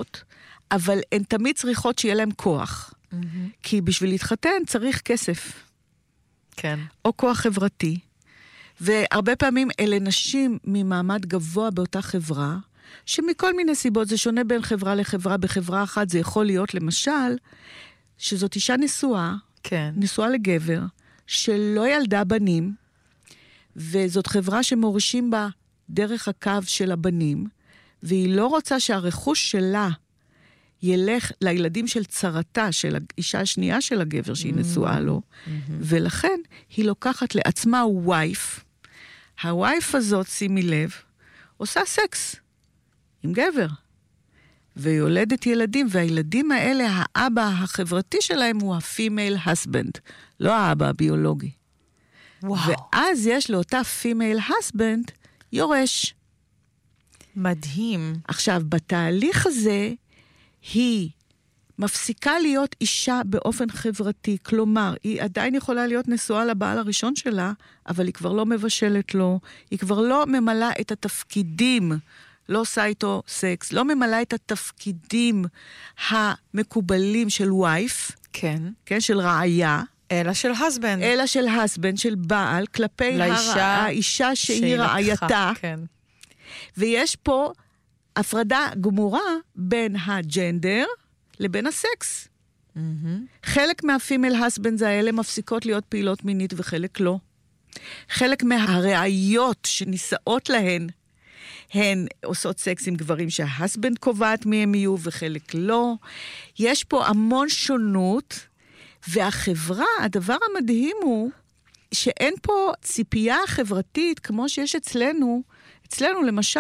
רוצות, אבל הן תמיד צריכות שיהיה להן כוח. כי בשביל להתחתן צריך כסף. כן. או כוח חברתי. והרבה פעמים אלה נשים ממעמד גבוה באותה חברה, שמכל מיני סיבות, זה שונה בין חברה לחברה, בחברה אחת זה יכול להיות למשל, שזאת אישה נשואה, כן. נשואה לגבר, שלא ילדה בנים, וזאת חברה שמורישים בה דרך הקו של הבנים, והיא לא רוצה שהרכוש שלה ילך לילדים של צרתה, של האישה השנייה של הגבר שהיא נשואה לו, ולכן היא לוקחת לעצמה וייף. הווייף הזאת, שימי לב, עושה סקס עם גבר, ויולדת ילדים, והילדים האלה, האבא החברתי שלהם הוא ה-female husband, לא האבא הביולוגי. וואו. ואז יש לאותה female husband יורש. מדהים. עכשיו, בתהליך הזה, היא מפסיקה להיות אישה באופן חברתי, כלומר, היא עדיין יכולה להיות נשואה לבעל הראשון שלה, אבל היא כבר לא מבשלת לו, היא כבר לא ממלאה את התפקידים, לא עושה איתו סקס, לא ממלאה את התפקידים המקובלים של וייף, כן. כן, של רעיה, אלא של husband. אלא של husband, של בעל, כלפי האישה שהיא רעייתה. כן. ויש פה הפרדה גמורה בין הג'נדר לבין הסקס. חלק מהפימל הסבנדס האלה מפסיקות להיות פעילות מינית וחלק לא. חלק מהראיות שנישאות להן, הן עושות סקס עם גברים שההסבנד קובעת מי הם יהיו וחלק לא. יש פה המון שונות, והחברה, הדבר המדהים הוא שאין פה ציפייה חברתית כמו שיש אצלנו. אצלנו למשל,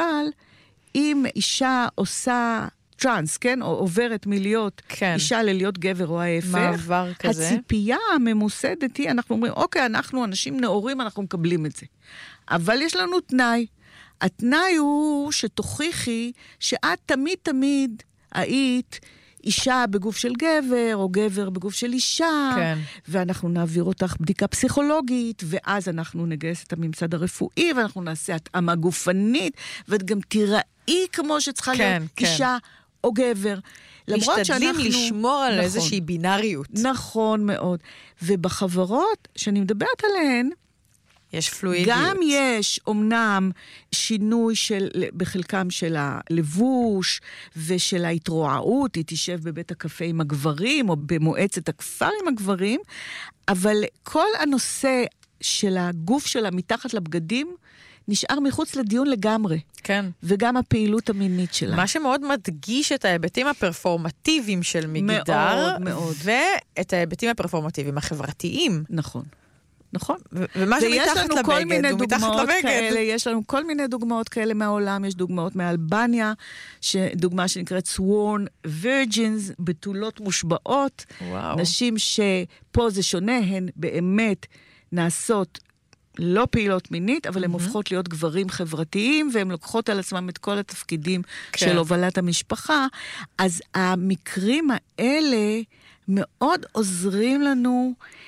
אם אישה עושה טרנס, כן? או עוברת מלהיות אישה ללהיות גבר או ההפך. מעבר כזה. הציפייה הממוסדת היא, אנחנו אומרים, אוקיי, אנחנו אנשים נאורים, אנחנו מקבלים את זה. אבל יש לנו תנאי. התנאי הוא שתוכיחי שאת תמיד היית אישה בגוף של גבר, או גבר בגוף של אישה, כן. ואנחנו נעביר אותך בדיקה פסיכולוגית, ואז אנחנו נגייס את הממסד הרפואי, ואנחנו נעשה התאמה גופנית, וגם תיראי כמו שצריכה להיות אישה או גבר. משתדלים לשמור על איזושהי בינריות. נכון מאוד. ובחברות שאני מדברת עליהן, יש פלואידיות. גם יש אומנם שינוי בחלקם של הלבוש ושל ההתרועעות, היא תשב בבית הקפה עם הגברים או במועצת הכפר עם הגברים, אבל כל הנושא של הגוף שלה מתחת לבגדים נשאר מחוץ לדיון לגמרי. כן. וגם הפעילות המינית שלה. מה שמאוד מדגיש את ההיבטים הפרפורמטיביים של מגדר, מאוד, מאוד. ואת ההיבטים הפרפורמטיביים החברתיים. נכון. נכון. ומה שמתחת לבגד, הוא מתחת לבגד. יש לנו כל מיני דוגמאות כאלה מהעולם, יש דוגמאות מאלבניה, דוגמה שנקראת sworn virgins, בתולות מושבעות, וואו. נשים שפה זה שונה, הן באמת נעשות לא פעילות מינית, אבל הן הופכות להיות גברים חברתיים, והן לוקחות על עצמם את כל התפקידים של הובלת המשפחה. אז המקרים האלה מאוד עוזרים לנו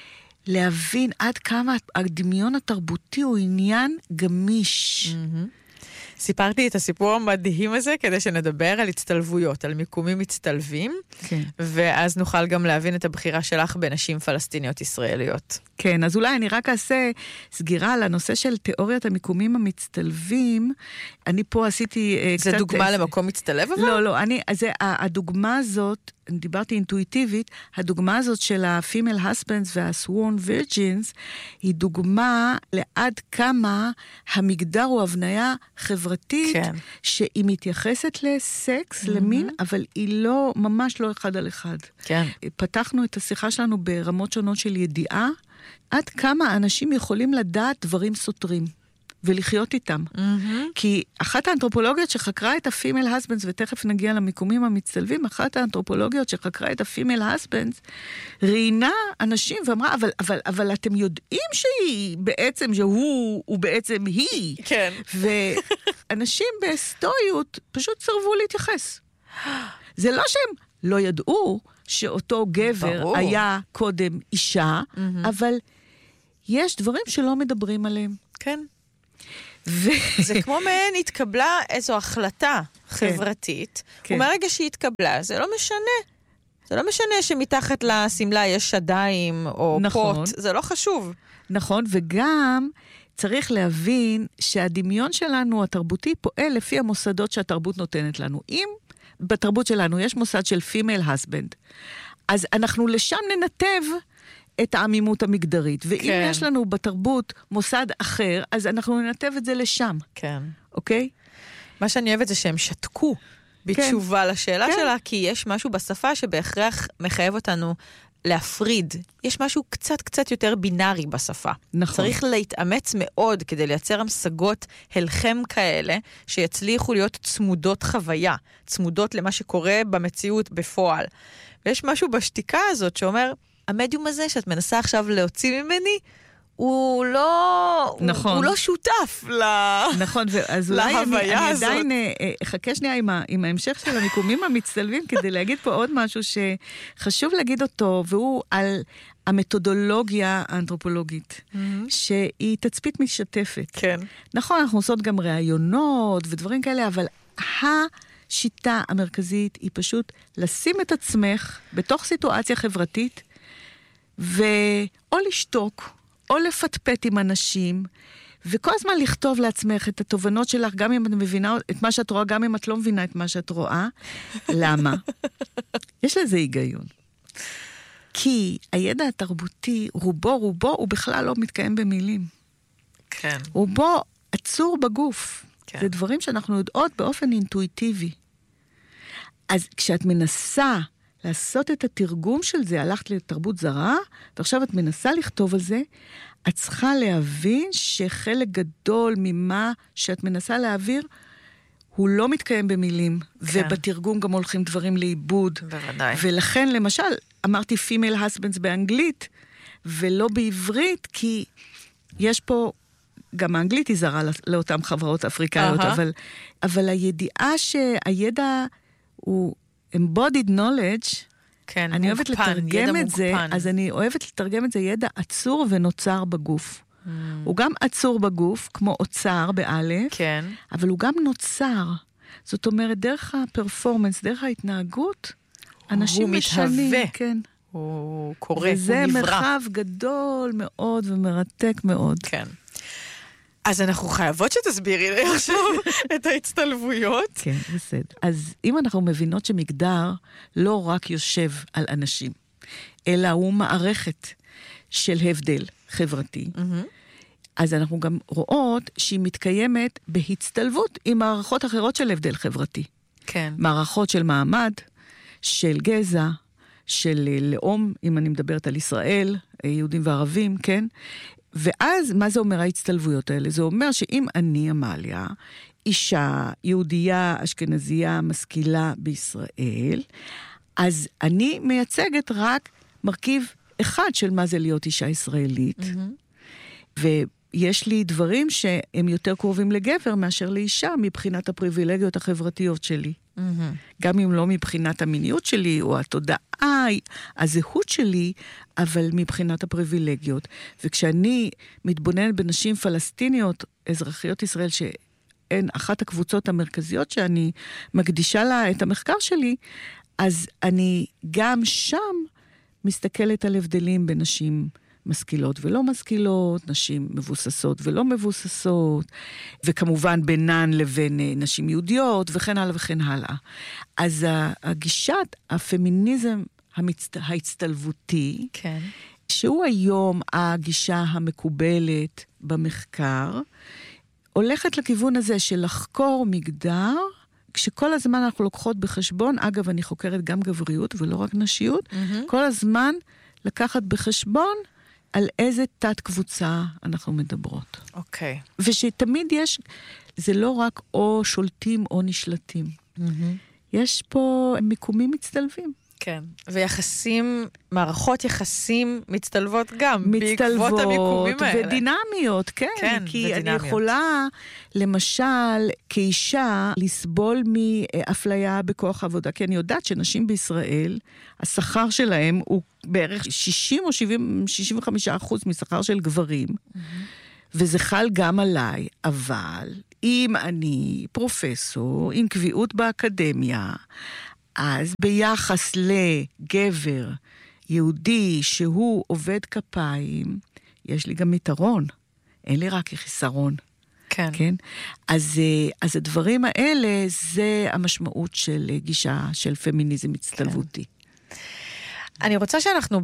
להבין עד כמה הדמיון התרבותי הוא עניין גמיש. סיפרתי את הסיפור המדהים הזה כדי שנדבר על הצטלבויות, על מיקומים מצטלבים, ואז נוכל גם להבין את הבחירה שלך בנשים פלסטיניות ישראליות. כן, אז אולי אני רק אעשה סגירה על הנושא של תיאוריית המיקומים המצטלבים. אני פה עשיתי זה דוגמה למקום מצטלב אבל? לא, הדוגמה הזאת, אני דיברתי אינטואיטיבית, הדוגמה הזאת של ה-female husbands וה-sworn virgins, היא דוגמה לעד כמה המגדר הוא הבניה חברתית, שהיא מתייחסת לסקס, למין, אבל היא לא, ממש לא אחד על אחד. כן. פתחנו את השיחה שלנו ברמות שונות של ידיעה, עד כמה אנשים יכולים לדעת דברים סותרים. ולחיות איתם. כי אחת האנתרופולוגיות שחקרה את הפימל הסבנדס, ותכף נגיע למיקומים המצטלבים, אחת האנתרופולוגיות שחקרה את הפימל הסבנדס, ראיינה אנשים ואמרה, אבל אתם יודעים שהיא בעצם, שהוא בעצם היא. כן. ואנשים בסטואיות פשוט סרבו להתייחס. זה לא שהם לא ידעו שאותו גבר היה קודם אישה, אבל יש דברים שלא מדברים עליהם. כן. זה כמו מהן התקבלה איזו החלטה חברתית, ומהרגע שהיא התקבלה, זה לא משנה. זה לא משנה שמתחת לסמלה יש שדיים או פוט, זה לא חשוב. נכון, וגם צריך להבין שהדמיון שלנו התרבותי פועל לפי המוסדות שהתרבות נותנת לנו. אם בתרבות שלנו יש מוסד של female husband, אז אנחנו לשם ננתב את העמימות המגדרית. ואם יש לנו בתרבות מוסד אחר, אז אנחנו ננתב את זה לשם. כן. אוקיי? מה שאני אוהבת זה שהם שתקו בתשובה לשאלה שלה, כי יש משהו בשפה שבהכרח מחייב אותנו להפריד. יש משהו קצת יותר בינארי בשפה. נכון. צריך להתאמץ מאוד כדי לייצר המשגות הלחם כאלה, שיצליחו להיות צמודות חוויה, צמודות למה שקורה במציאות בפועל. ויש משהו בשתיקה הזאת שאומר, המדיום הזה שאת מנסה עכשיו להוציא ממני, הוא לא, נכון. הוא לא שותף נכון, אז אולי אני עדיין אחכה שנייה עם ההמשך של המיקומים המצטלבים, כדי להגיד פה עוד משהו שחשוב להגיד אותו, והוא על המתודולוגיה האנתרופולוגית, שהיא תצפית משתפת. כן. נכון, אנחנו עושות גם ראיונות ודברים כאלה, אבל השיטה המרכזית היא פשוט לשים את עצמך בתוך סיטואציה חברתית, או לשתוק, או לפטפט עם אנשים, וכל הזמן לכתוב לעצמך את התובנות שלך, גם אם את מבינה את מה שאת רואה, גם אם את לא מבינה את מה שאת רואה. למה? יש לזה היגיון. כי הידע התרבותי, רובו, הוא בכלל לא מתקיים במילים. כן. רובו עצור בגוף. כן. זה דברים שאנחנו יודעות באופן אינטואיטיבי. אז כשאת מנסה לעשות את התרגום של זה, הלכת לתרבות זרה, ועכשיו את מנסה לכתוב על זה, את צריכה להבין שחלק גדול ממה שאת מנסה להעביר, הוא לא מתקיים במילים, כן. ובתרגום גם הולכים דברים לאיבוד. בוודאי. ולכן, למשל, אמרתי female husbands באנגלית, ולא בעברית, כי יש פה, גם האנגלית היא זרה לאותן חברות אפריקאיות, אבל הידיעה שהידע הוא embodied knowledge, כן, אני אוהבת לתרגם את זה, אז אני אוהבת לתרגם את זה ידע עצור ונוצר בגוף. הוא גם עצור בגוף, כמו אוצר באלף, כן. אבל הוא גם נוצר. זאת אומרת, דרך הפרפורמנס, דרך ההתנהגות, אנשים משנים. כן. הוא קורא, הוא נברא. וזה מרחב גדול מאוד ומרתק מאוד. כן. אז אנחנו חייבות שתסבירי לי עכשיו את ההצטלבויות. כן, בסדר. אז אם אנחנו מבינות שמגדר לא רק יושב על אנשים, אלא הוא מערכת של הבדל חברתי, אז אנחנו גם רואות שהיא מתקיימת בהצטלבות עם מערכות אחרות של הבדל חברתי. כן. מערכות של מעמד, של גזע, של לאום, אם אני מדברת על ישראל, יהודים וערבים, כן? ואז, מה זה אומר ההצטלבויות האלה? זה אומר שאם אני, אמליה, אישה, יהודייה, אשכנזייה, משכילה בישראל, אז אני מייצגת רק מרכיב אחד של מה זה להיות אישה ישראלית. ויש לי דברים שהם יותר קרובים לגבר מאשר לאישה, מבחינת הפריבילגיות החברתיות שלי. גם אם לא מבחינת המיניות שלי, או התודעה, הזהות שלי, אבל מבחינת הפריבילגיות. וכשאני מתבוננת בנשים פלסטיניות, אזרחיות ישראל, שהן אחת הקבוצות המרכזיות שאני מקדישה לה את המחקר שלי, אז אני גם שם מסתכלת על הבדלים בין נשים משכילות ולא משכילות, נשים מבוססות ולא מבוססות, וכמובן בינן לבין נשים יהודיות, וכן הלאה וכן הלאה. אז הגישת הפמיניזם ההצטלבותי, כן. שהוא היום הגישה המקובלת במחקר, הולכת לכיוון הזה של לחקור מגדר, כשכל הזמן אנחנו לוקחות בחשבון, אגב, אני חוקרת גם גבריות ולא רק נשיות, כל הזמן לקחת בחשבון על איזה תת קבוצה אנחנו מדברות. אוקיי. ושתמיד יש, זה לא רק או שולטים או נשלטים. יש פה מיקומים מצטלבים. כן. ויחסים, מערכות יחסים מצטלבות גם. בעקבות המיקומים האלה. ודינמיות, כן. כן, כי ודינמיות. אני יכולה, למשל, כאישה, לסבול מאפליה בכוח עבודה. כי אני יודעת שנשים בישראל, השכר שלהם הוא בערך 60 או 75% משכר של גברים. וזה חל גם עליי, אבל אם אני פרופסור עם קביעות באקדמיה, אז ביחס לגבר יהודי שהוא עובד כפיים, יש לי גם יתרון, אין לי רק חיסרון. כן. כן? אז הדברים האלה, זה המשמעות של גישה של פמיניזם הצטלבותי. אני רוצה שאנחנו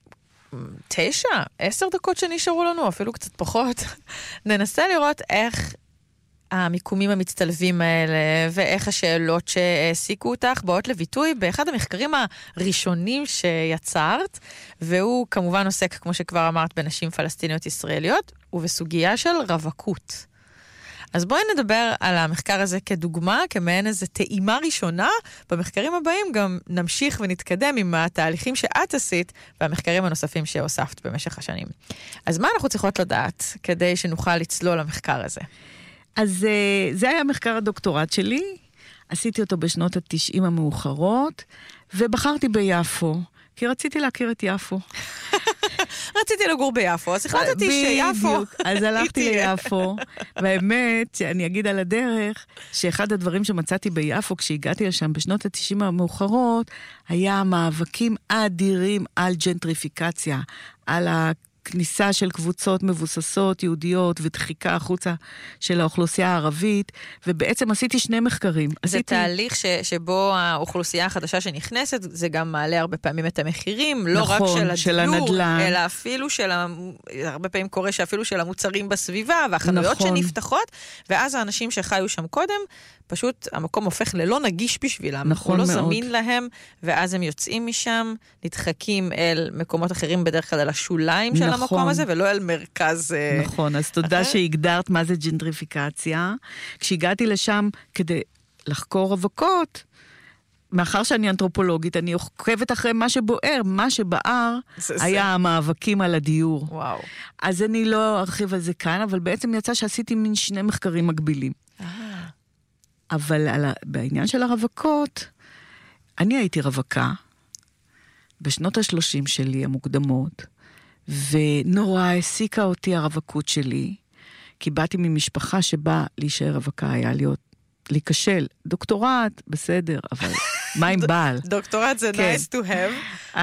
10 דקות שנשארו לנו, אפילו קצת פחות, ננסה לראות איך המיקומים המצטלבים האלה, ואיך השאלות שהעסיקו אותך באות לביטוי באחד המחקרים הראשונים שיצרת, והוא כמובן עוסק, כמו שכבר אמרת, בנשים פלסטיניות ישראליות, ובסוגיה של רווקות. אז בואי נדבר על המחקר הזה כדוגמה, כמעין איזו טעימה ראשונה. במחקרים הבאים גם נמשיך ונתקדם עם התהליכים שאת עשית, והמחקרים הנוספים שהוספת במשך השנים. אז מה אנחנו צריכות לדעת כדי שנוכל לצלול למחקר הזה? אז זה היה מחקר הדוקטורט שלי, עשיתי אותו בשנות ה-90 המאוחרות, ובחרתי ביפו, כי רציתי להכיר את יפו. רציתי לגור ביפו, אז החלטתי שיפו. אז הלכתי ליפו, והאמת שאני אגיד על הדרך, שאחד הדברים שמצאתי ביפו, כשהגעתי לשם בשנות ה-90 המאוחרות, היה מאבקים אדירים על ג'נטריפיקציה, על כניסה של קבוצות מבוססות יהודיות ודחיקה החוצה של האוכלוסייה הערבית, ובעצם עשיתי 2 מחקרים. זה תהליך שבו האוכלוסייה החדשה שנכנסת, זה גם מעלה הרבה פעמים את המחירים, לא רק של הדיור, אלא אפילו הרבה פעמים קורה שאפילו של המוצרים בסביבה, והחנויות שנפתחות, ואז האנשים שחיו שם קודם, פשוט המקום הופך ללא נגיש בשבילם. נכון מאוד. הוא לא זמין להם, ואז הם יוצאים משם, נדחקים אל מקומות אחרים, בדרך כלל אל השוליים של המקום הזה, ולא אל מרכז. נכון, אז תודה שהגדרת מה זה ג'נטריפיקציה. כשהגעתי לשם כדי לחקור רווקות, מאחר שאני אנתרופולוגית, אני עוקבת אחרי מה שבוער, מה שבער היה המאבקים על הדיור. וואו. אז אני לא ארחיב על זה כאן, אבל בעצם יצא שעשיתי מין 2 מחקרים מקבילים. אבל בעניין של הרווקות, אני הייתי רווקה בשנות ה-30 שלי המוקדמות, ונורא העסיקה אותי הרווקות שלי, כי באתי ממשפחה שבה להישאר רווקה היה להיכשל. דוקטורט, בסדר, אבל מה עם בעל? דוקטורט זה כן. nice to have.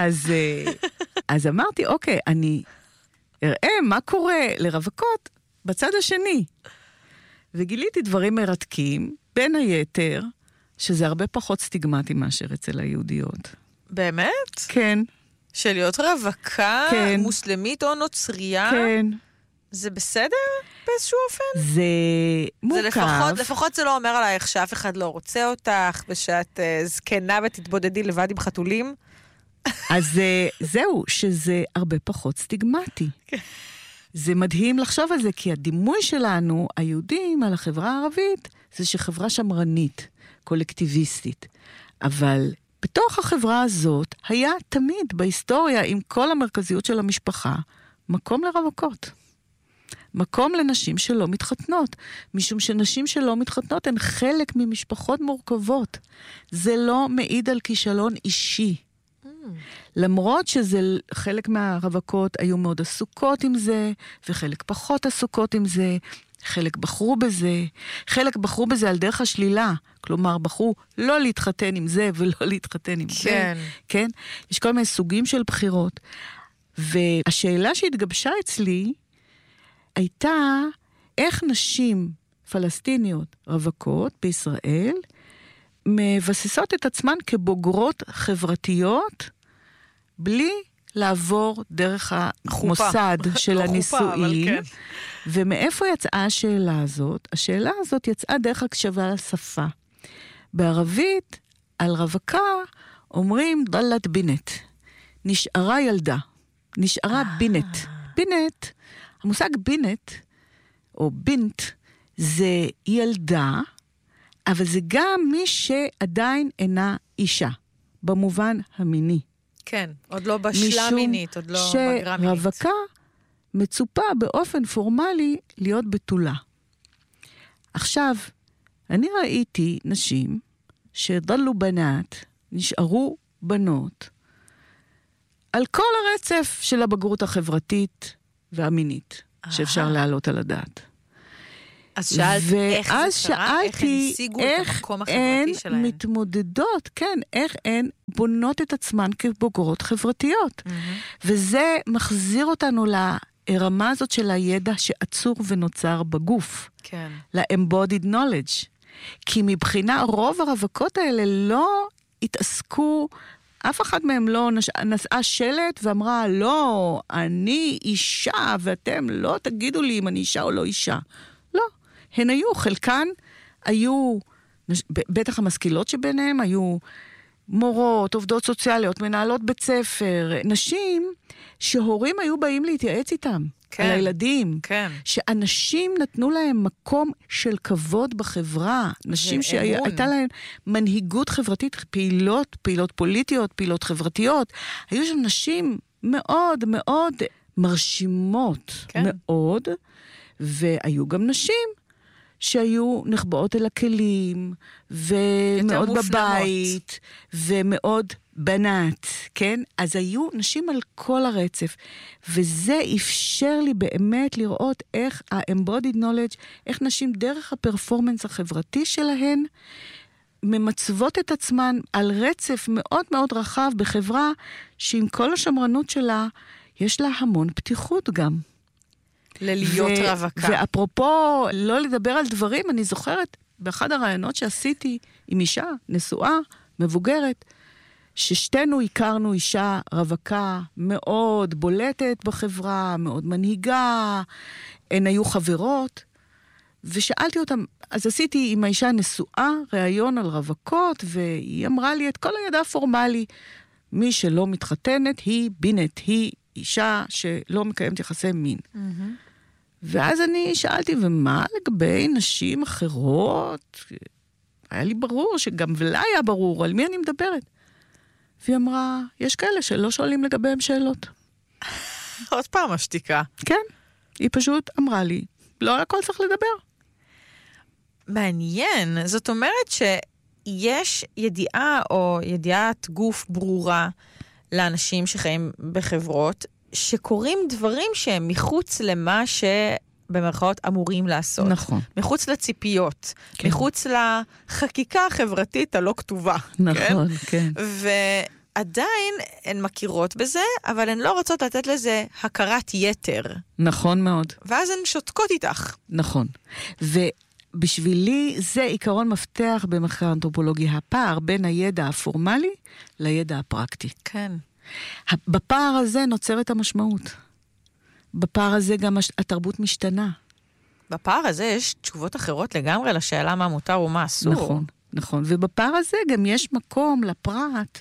אז אמרתי, אוקיי, אני אראה מה קורה לרווקות בצד השני. וגיליתי דברים מרתקים, בין היתר, שזה הרבה פחות סטיגמטי מאשר אצל היהודיות. באמת? כן. של להיות רווקה, כן. מוסלמית או נוצרייה? כן. זה בסדר באיזשהו אופן? זה מורכב. לפחות זה לא אומר עלייך שאף אחד לא רוצה אותך, ושאת זקנה ותתבודדי לבד עם חתולים? אז זהו, שזה הרבה פחות סטיגמטי. זה מדהים לחשוב על זה, כי הדימוי שלנו, היהודים, על החברה הערבית, זה שחברה שמרנית, קולקטיביסטית. אבל בתוך החברה הזאת, היה תמיד בהיסטוריה, עם כל המרכזיות של המשפחה, מקום לרווקות. מקום לנשים שלא מתחתנות. משום שנשים שלא מתחתנות הן חלק ממשפחות מורכבות. זה לא מעיד על כישלון אישי. למרות שזה חלק מהרווקות היו מאוד עסוקות עם זה, וחלק פחות עסוקות עם זה, חלק בחרו בזה, חלק בחרו בזה על דרך השלילה, כלומר בחרו לא להתחתן עם זה ולא להתחתן עם זה, כן? יש כל מיני סוגים של בחירות, והשאלה שהתגבשה אצלי הייתה איך נשים פלסטיניות רווקות בישראל מבססות את עצמן כבוגרות חברתיות, בלי לעבור דרך המוסד של הנישואים. כן. ומאיפה יצאה השאלה הזאת? השאלה הזאת יצאה דרך הקשבה לשפה. בערבית, על רווקה, אומרים דלת בינת. נשארה ילדה. נשארה בינת. בינת, המושג בינת, או בינט, זה ילדה, אבל זה גם מי שעדיין אינה אישה, במובן המיני. כן, עוד לא בשלה מינית, עוד לא בגרה מינית. משום שרווקה מצופה באופן פורמלי להיות בתולה. עכשיו, אני ראיתי נשים שדלו בנות, נשארו בנות, על כל הרצף של הבגרות החברתית והמינית, שאפשר להעלות על הדעת. אז שאלת איך זה קרה, איך הן השיגו את המקום החברתי שלהן. הן מתמודדות, כן, איך הן בונות את עצמן כבוגרות חברתיות. וזה מחזיר אותנו לרמה הזאת של הידע שעצור ונוצר בגוף. כן. ל-embodied knowledge. כי מבחינה, רוב הרווקות האלה לא התעסקו, אף אחד מהם לא נשאה שלט ואמרה, לא, אני אישה, ואתם לא תגידו לי אם אני אישה או לא אישה. לא, הן היו, חלקן היו, בטח המשכילות שביניהם, היו מורות, עובדות סוציאליות, מנהלות בית ספר, נשים שהורים היו באים להתייעץ איתם. כן, על הילדים, כן. שאנשים נתנו להם מקום של כבוד בחברה, נשים שהייתה להם מנהיגות חברתית, פעילות פוליטיות, פעילות חברתיות, היו שם נשים מאוד מאוד מרשימות, כן. מאוד, והיו גם נשים שהיו נחבאות אל הכלים, ומאוד בבית, ומאוד בנת, כן? אז היו נשים על כל הרצף, וזה אפשר לי באמת לראות איך ה-embodied knowledge, איך נשים דרך הפרפורמנס החברתי שלהן, ממצבות את עצמן על רצף מאוד מאוד רחב בחברה, שעם כל השמרנות שלה, יש לה המון פתיחות גם. ללהיות רווקה. ואפרופו לא לדבר על דברים, אני זוכרת באחד הרעיונות שעשיתי עם אישה נשואה, מבוגרת, ששתינו הכרנו אישה רווקה מאוד בולטת בחברה, מאוד מנהיגה, הן היו חברות, ושאלתי אותם, אז עשיתי עם האישה נשואה ראיון על רווקות, והיא אמרה לי את כל הידע הפורמלי, מי שלא מתחתנת היא בינת, היא אישה שלא מקיימת יחסי מין. ואז אני שאלתי, ומה לגבי נשים אחרות? היה לי ברור שגם ולה היה ברור, על מי אני מדברת? והיא אמרה, יש כאלה שלא שואלים לגביהם שאלות. עוד פעם השתיקה. כן, היא פשוט אמרה לי, לא הכל צריך לדבר. מעניין, זאת אומרת שיש ידיעה או ידיעת גוף ברורה לאנשים שחיים בחברות, שקוראים דברים שהם מחוץ למה שבמרכאות אמורים לעשות. נכון. מחוץ לציפיות, כן. מחוץ לחקיקה החברתית הלא כתובה. נכון, כן. ועדיין הן מכירות בזה, אבל הן לא רוצות לתת לזה הכרת יתר. נכון מאוד. ואז הן שותקות איתך. נכון. ובשבילי זה עיקרון מפתח במחקר אנתרופולוגי, הפער בין הידע הפורמלי לידע הפרקטי. כן. בפער הזה נוצרת המשמעות. בפער הזה גם התרבות משתנה. בפער הזה יש תשובות אחרות לגמרי לשאלה מה מותר ומה אסור. נכון, נכון. ובפער הזה גם יש מקום לפרט,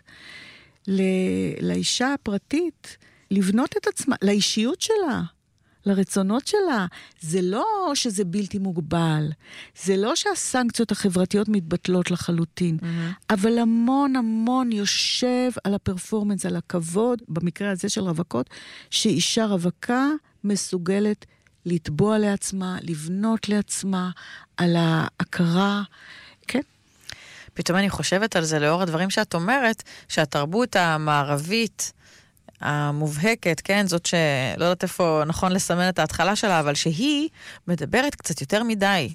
לאישה הפרטית, לבנות את עצמה, לאישיות שלה, לרצונות שלה. זה לא שזה בלתי מוגבל, זה לא שהסנקציות החברתיות מתבטלות לחלוטין, אבל המון המון יושב על הפרפורמנס, על הכבוד, במקרה הזה של רווקות, שאישה רווקה מסוגלת לתבוע לעצמה, לבנות לעצמה, על ההכרה, כן? פתאום אני חושבת על זה לאור הדברים שאת אומרת, שהתרבות המערבית, המובהקת, כן, זאת שלא יודעת איפה נכון לסמן את ההתחלה שלה, אבל שהיא מדברת קצת יותר מדי.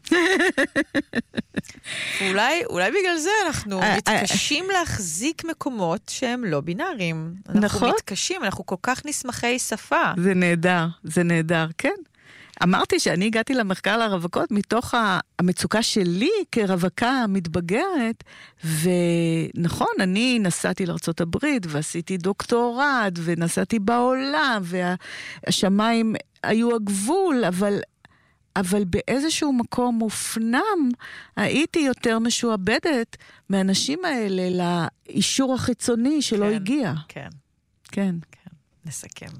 אולי בגלל זה אנחנו מתקשים להחזיק מקומות שהם לא בינאריים. נכון. אנחנו מתקשים, אנחנו כל כך נשמחי שפה. זה נהדר, כן. אמרתי שאני הגעתי למחקר לרווקות מתוך המצוקה שלי כרווקה מתבגרת, ונכון, אני נסעתי לארצות הברית, ועשיתי דוקטורט, ונסעתי בעולם, והשמיים היו הגבול, אבל באיזשהו מקום מופנם, הייתי יותר משועבדת מהאנשים האלה לאישור החיצוני שלא הגיע. כן. כן. נסכם.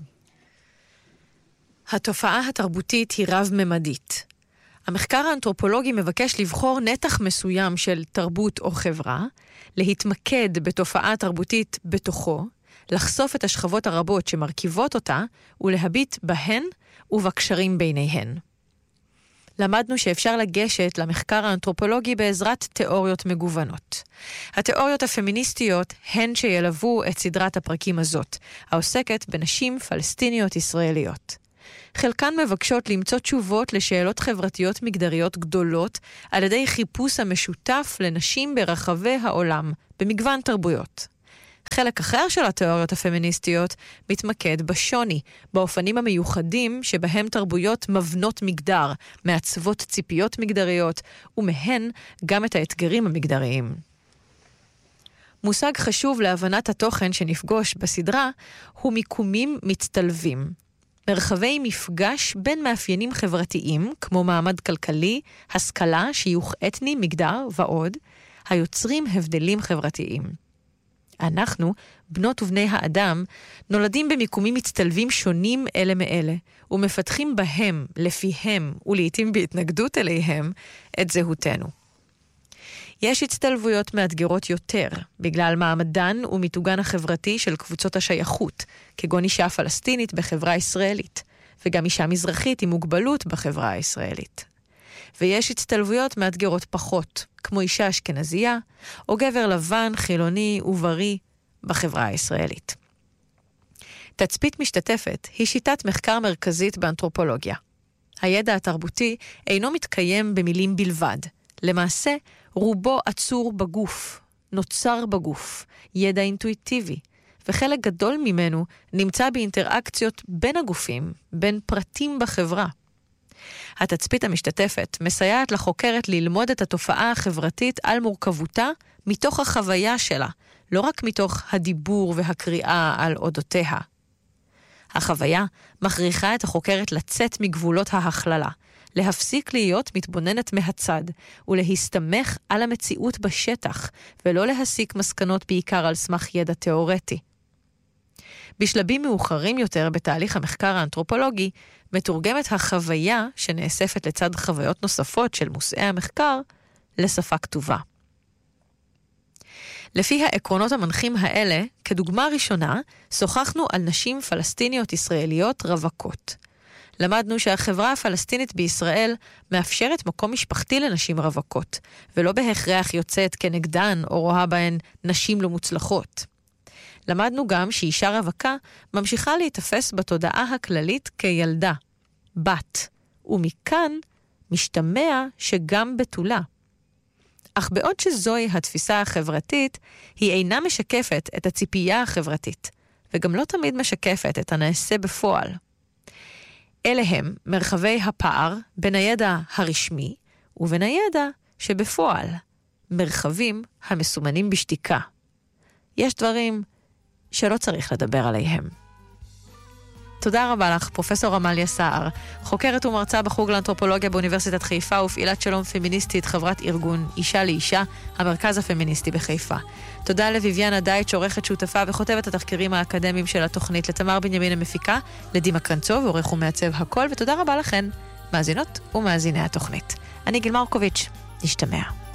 התופעה התרבותית היא רב-ממדית. המחקר האנתרופולוגי מבקש לבחור נתח מסוים של תרבות או חברה, להתמקד בתופעה תרבותית בתוכו, לחשוף את השכבות הרבות שמרכיבות אותה, ולהביט בהן ובקשרים ביניהן. למדנו שאפשר לגשת למחקר האנתרופולוגי בעזרת תיאוריות מגוונות. התיאוריות הפמיניסטיות הן שילוו את סדרת הפרקים הזאת, העוסקת בנשים פלסטיניות ישראליות. חלקן מבקשות למצוא תשובות לשאלות חברתיות מגדריות גדולות על ידי חיפוש המשותף לנשים ברחבי העולם, במגוון תרבויות. חלק אחר של התיאוריות הפמיניסטיות מתמקד בשוני, באופנים המיוחדים שבהם תרבויות מבנות מגדר, מעצבות ציפיות מגדריות, ומהן גם את האתגרים המגדריים. מושג חשוב להבנת התוכן שנפגוש בסדרה הוא מיקומים מצטלבים. מרחבי מפגש בין מאפיינים חברתיים, כמו מעמד כלכלי, השכלה, שיוך אתני, מגדר ועוד, היוצרים הבדלים חברתיים. אנחנו, בנות ובני האדם, נולדים במיקומים מצטלבים שונים אלה מאלה, ומפתחים בהם, לפיהם, ולעיתים בהתנגדות אליהם, את זהותנו. יש הצטלבויות מאתגרות יותר, בגלל מעמדן ומיתוגן החברתי של קבוצות השייכות, כגון אישה פלסטינית בחברה ישראלית, וגם אישה מזרחית עם מוגבלות בחברה הישראלית. ויש הצטלבויות מאתגרות פחות, כמו אישה אשכנזייה, או גבר לבן, חילוני ובריא בחברה הישראלית. תצפית משתתפת היא שיטת מחקר מרכזית באנתרופולוגיה. הידע התרבותי אינו מתקיים במילים בלבד. למעשה, רובו עצור בגוף, נוצר בגוף, ידע אינטואיטיבי, וחלק גדול ממנו נמצא באינטראקציות בין הגופים, בין פרטים בחברה. התצפית המשתתפת מסייעת לחוקרת ללמוד את התופעה החברתית על מורכבותה מתוך החוויה שלה, לא רק מתוך הדיבור והקריאה על אודותיה. החוויה מכריחה את החוקרת לצאת מגבולות ההכללה, להפסיק להיות מתבוננת מהצד, ולהסתמך על המציאות בשטח, ולא להסיק מסקנות בעיקר על סמך ידע תיאורטי. בשלבים מאוחרים יותר בתהליך המחקר האנתרופולוגי, מתורגמת החוויה שנאספת לצד חוויות נוספות של מושאי המחקר, לשפה כתובה. לפי העקרונות המנחים האלה, כדוגמה ראשונה, שוחחנו על נשים פלסטיניות ישראליות רווקות. למדנו שהחברה הפלסטינית בישראל מאפשרת מקום משפחתי לנשים רווקות, ולא בהכרח יוצאת כנגדן או רואה בהן נשים לא מוצלחות. למדנו גם שאישה רווקה ממשיכה להתאפס בתודעה הכללית כילדה, בת, ומכאן משתמע שגם בתולה. אך בעוד שזוהי התפיסה החברתית, היא אינה משקפת את הציפייה החברתית, וגם לא תמיד משקפת את הנעשה בפועל. אלה הם מרחבי הפער בין הידע הרשמי ובין הידע שבפועל, מרחבים המסומנים בשתיקה. יש דברים שלא צריך לדבר עליהם. תודה רבה לך, פרופסור עמליה סער, חוקרת ומרצה בחוג לאנתרופולוגיה באוניברסיטת חיפה ופעילת שלום פמיניסטית, חברת ארגון אישה לאישה, המרכז הפמיניסטי בחיפה. תודה לויביאנה דייט, שעורכת שותפה וכותבת התחקירים האקדמיים של התוכנית, לתמר בנימין המפיקה, לדימה קרנצוב, עורך ומעצב הכל, ותודה רבה לכן, מאזינות ומאזיני התוכנית. אני גיל מרקוביץ', נשתמע.